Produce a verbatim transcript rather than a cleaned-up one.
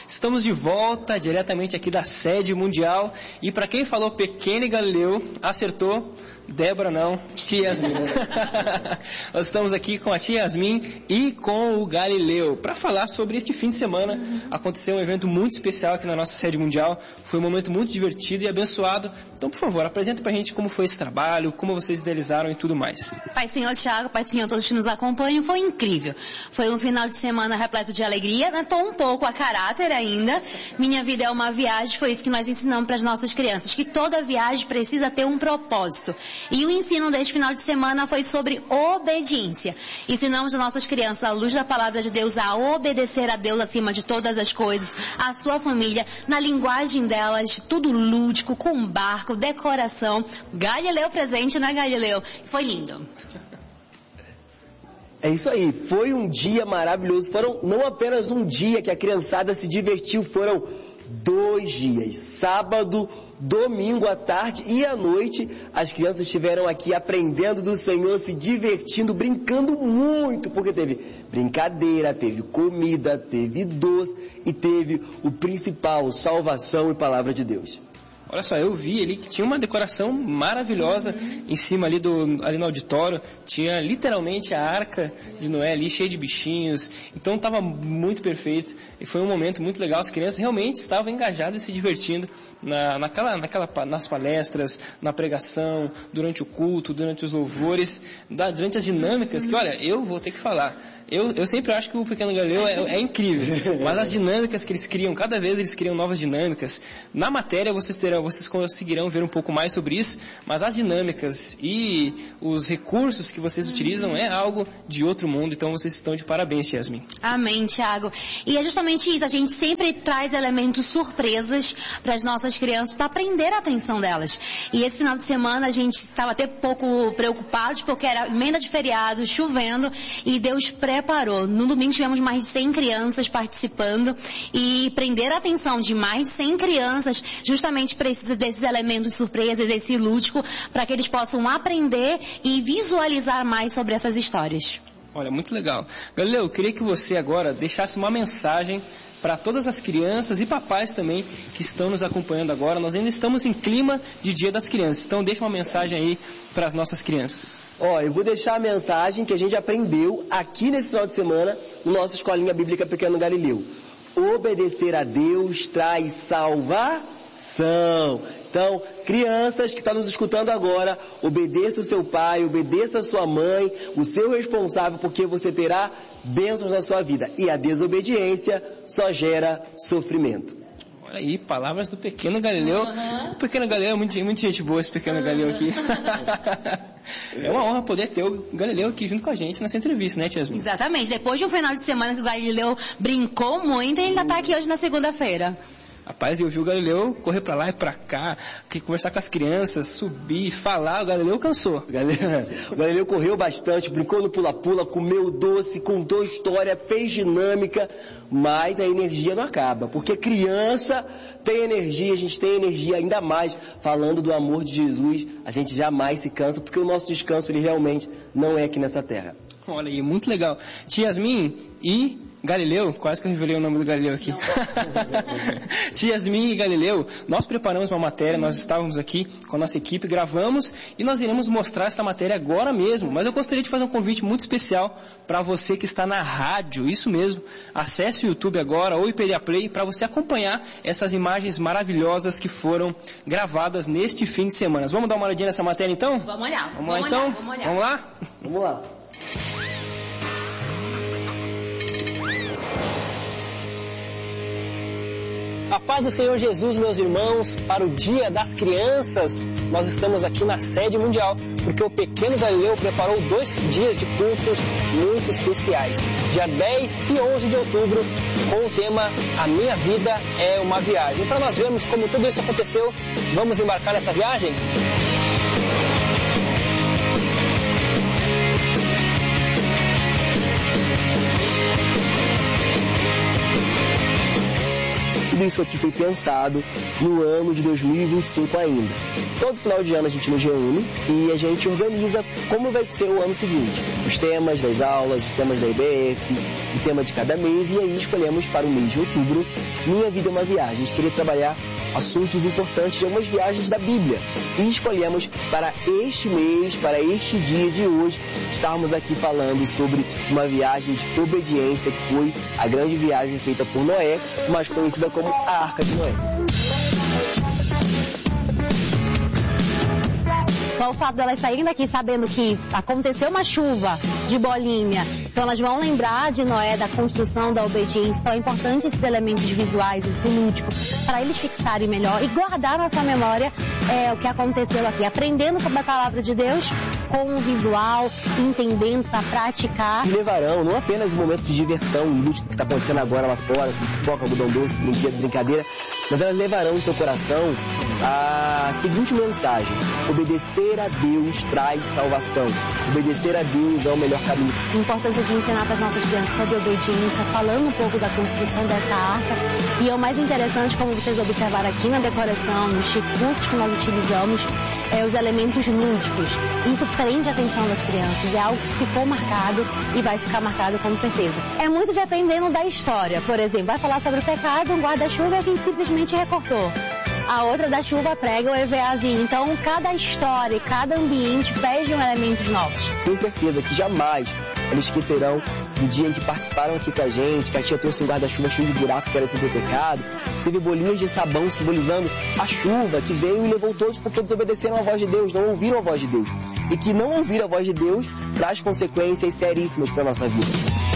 Estamos de volta diretamente aqui da sede mundial. E para quem falou Pequeno e Galileu, acertou. Débora não, tia Yasmin. Nós estamos aqui com a tia Yasmin e com o Galileu para falar sobre este fim de semana. Uhum. Aconteceu um evento muito especial aqui na nossa sede mundial. Foi um momento muito divertido e abençoado. Então, por favor, apresenta pra gente como foi esse trabalho, como vocês idealizaram e tudo mais. Pai do Senhor Tiago, Pai do Senhor, todos que nos acompanham, foi incrível. Foi um final de semana repleto de alegria, né? Tô um pouco a caráter ainda. Minha vida é uma viagem, foi isso que nós ensinamos para as nossas crianças, que toda viagem precisa ter um propósito. E o ensino deste final de semana foi sobre obediência. Ensinamos as nossas crianças, à luz da palavra de Deus, a obedecer a Deus acima de todas as coisas, a sua família, na linguagem delas, tudo lúdico, com barco, decoração. Galileu presente, né, Galileu? Foi lindo. É isso aí, foi um dia maravilhoso. Foram não apenas um dia que a criançada se divertiu, foram dois dias, sábado, domingo à tarde e à noite. As crianças estiveram aqui aprendendo do Senhor, se divertindo, brincando muito, porque teve brincadeira, teve comida, teve doce e teve o principal, salvação e palavra de Deus. Olha só, eu vi ali que tinha uma decoração maravilhosa uhum. em cima ali, do, ali no auditório. Tinha literalmente a arca de Noé ali, cheia de bichinhos. Então estava muito perfeito e foi um momento muito legal. As crianças realmente estavam engajadas e se divertindo na, naquela, naquela, nas palestras, na pregação, durante o culto, durante os louvores, da, durante as dinâmicas, que olha, eu vou ter que falar. Eu, eu sempre acho que o Pequeno Galileu é, é incrível, mas as dinâmicas que eles criam, cada vez eles criam novas dinâmicas. Na matéria vocês terão, vocês conseguirão ver um pouco mais sobre isso, mas as dinâmicas e os recursos que vocês utilizam é algo de outro mundo, então vocês estão de parabéns, Yasmin. Amém, Tiago. E é justamente isso, a gente sempre traz elementos surpresas para as nossas crianças, para prender a atenção delas. E esse final de semana a gente estava até pouco preocupados, porque era emenda de feriado, chovendo, e Deus preparou. Preparou. No domingo tivemos mais de cem crianças participando e prender a atenção de mais de cem crianças justamente precisa desses elementos surpresas, desse lúdico, para que eles possam aprender e visualizar mais sobre essas histórias. Olha, muito legal. Galileu, eu queria que você agora deixasse uma mensagem para todas as crianças e papais também que estão nos acompanhando agora. Nós ainda estamos em clima de Dia das Crianças, então deixa uma mensagem aí para as nossas crianças. Ó, oh, eu vou deixar a mensagem que a gente aprendeu aqui nesse final de semana na nossa escolinha bíblica Pequeno Galileu. Obedecer a Deus traz salvação. Então, crianças que estão nos escutando agora, obedeça o seu pai, obedeça a sua mãe, o seu responsável, porque você terá bênçãos na sua vida. E a desobediência só gera sofrimento. Olha aí, palavras do Pequeno Galileu. Uhum. O Pequeno Galileu é muito, muito gente boa, esse Pequeno Galileu aqui. É uma honra poder ter o Galileu aqui junto com a gente nessa entrevista, né, Tia Yasmin? Exatamente. Depois de um final de semana que o Galileu brincou muito, ele ainda está aqui hoje na segunda-feira. Rapaz, eu vi o Galileu correr pra lá e pra cá, conversar com as crianças, subir, falar. O Galileu cansou. O Galileu, o Galileu correu bastante, brincou no pula-pula, comeu doce, contou história, fez dinâmica, mas a energia não acaba. Porque criança tem energia, a gente tem energia ainda mais. Falando do amor de Jesus, a gente jamais se cansa, porque o nosso descanso, ele realmente não é aqui nessa terra. Olha aí, muito legal. Tia Yasmin e Galileu, quase que eu revelei o nome do Galileu aqui. Tia Yasmin e Galileu, nós preparamos uma matéria, nós estávamos aqui com a nossa equipe, gravamos e nós iremos mostrar essa matéria agora mesmo. Mas eu gostaria de fazer um convite muito especial para você que está na rádio, isso mesmo. Acesse o YouTube agora ou o Iperia Play para você acompanhar essas imagens maravilhosas que foram gravadas neste fim de semana. Vamos dar uma olhadinha nessa matéria então? Vamos olhar. Vamos, vamos lá então? Olhar, vamos, olhar. Vamos lá? Vamos lá. A paz do Senhor Jesus, meus irmãos, para o Dia das Crianças, nós estamos aqui na sede mundial, porque o Pequeno Galileu preparou dois dias de cultos muito especiais, dia dez e onze de outubro, com o tema A Minha Vida é uma Viagem. Para nós vermos como tudo isso aconteceu, vamos embarcar nessa viagem? tudo isso aqui foi pensado no ano de dois mil e vinte e cinco ainda. Todo final de ano a gente nos reúne e a gente organiza como vai ser o ano seguinte. Os temas das aulas, os temas da I B F, o tema de cada mês, e aí escolhemos para o mês de outubro Minha Vida é uma Viagem. A gente queria trabalhar assuntos importantes de algumas viagens da Bíblia. E escolhemos para este mês, para este dia de hoje, estarmos aqui falando sobre uma viagem de obediência, que foi a grande viagem feita por Noé, mais conhecida como a Arca de Noé. Só o fato delas saírem daqui sabendo que aconteceu uma chuva de bolinha, então elas vão lembrar de Noé, da construção, da obediência. Então é importante esses elementos visuais, esse lúdico, para eles fixarem melhor e guardar na sua memória é, o que aconteceu aqui, aprendendo sobre a palavra de Deus com o visual, entendendo para praticar. E levarão não apenas um momento de diversão, o lúdico que está acontecendo agora lá fora, com pipoca, algodão doce, no dia de brincadeira, mas elas levarão em seu coração a seguinte mensagem: obedecer a Deus traz salvação. Obedecer a Deus é o melhor caminho. A importância de ensinar para as nossas crianças sobre obediência, falando um pouco da construção dessa arca. E é o mais interessante, como vocês observaram aqui na decoração, nos recursos que nós utilizamos, é os elementos lúdicos. Isso prende a atenção das crianças, é algo que ficou marcado e vai ficar marcado com certeza. É muito dependendo da história. Por exemplo, vai falar sobre o pecado, um guarda-chuva e a gente simplesmente recortou. A outra da chuva prega o EVAzinho. Então, cada história, cada ambiente pede um elementos novos. Tenho certeza que jamais eles esquecerão do dia em que participaram aqui com a gente, que a tia trouxe um guarda-chuva cheio de buraco que era sobre o pecado. Teve bolinhas de sabão simbolizando a chuva que veio e levou todos porque desobedeceram a voz de Deus, não ouviram a voz de Deus. E que não ouvir a voz de Deus traz consequências seríssimas para a nossa vida.